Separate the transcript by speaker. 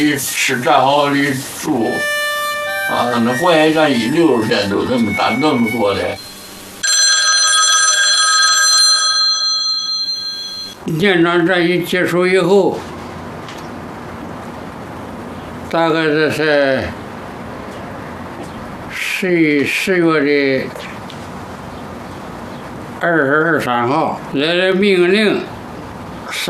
Speaker 1: 吃战壕里住啊，那淮海战役60天都这么打那么多的。延长战役结束以后，大概这是10月的22、23号来了命令。